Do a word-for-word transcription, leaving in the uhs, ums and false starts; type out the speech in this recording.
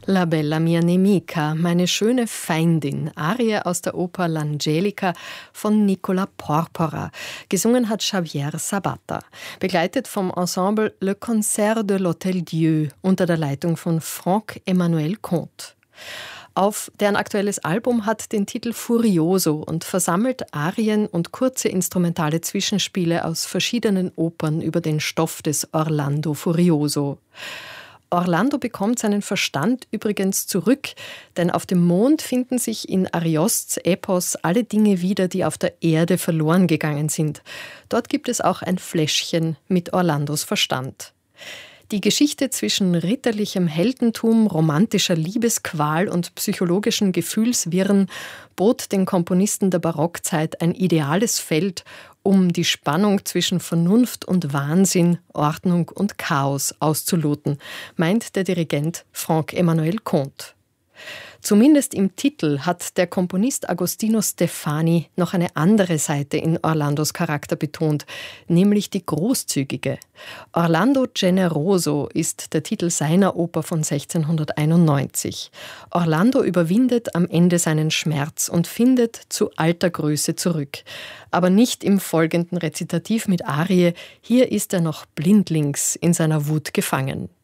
La bella mia nemica, meine schöne Feindin, Arie aus der Oper L'Angelica von Nicola Porpora. Gesungen hat Xavier Sabata. Begleitet vom Ensemble Le Concert de l'Hôtel Dieu unter der Leitung von Franck-Emmanuel Comte. Auf deren aktuelles Album hat den Titel Furioso und versammelt Arien und kurze instrumentale Zwischenspiele aus verschiedenen Opern über den Stoff des Orlando Furioso. Orlando bekommt seinen Verstand übrigens zurück, denn auf dem Mond finden sich in Ariosts Epos alle Dinge wieder, die auf der Erde verloren gegangen sind. Dort gibt es auch ein Fläschchen mit Orlandos Verstand. Die Geschichte zwischen ritterlichem Heldentum, romantischer Liebesqual und psychologischen Gefühlswirren bot den Komponisten der Barockzeit ein ideales Feld, um die Spannung zwischen Vernunft und Wahnsinn, Ordnung und Chaos auszuloten, meint der Dirigent Franck-Emmanuel Comte. Zumindest im Titel hat der Komponist Agostino Stefani noch eine andere Seite in Orlandos Charakter betont, nämlich die großzügige. Orlando Generoso ist der Titel seiner Oper von sechzehnhunderteinundneunzig. Orlando überwindet am Ende seinen Schmerz und findet zu alter Größe zurück. Aber nicht im folgenden Rezitativ mit Arie, hier ist er noch blindlings in seiner Wut gefangen.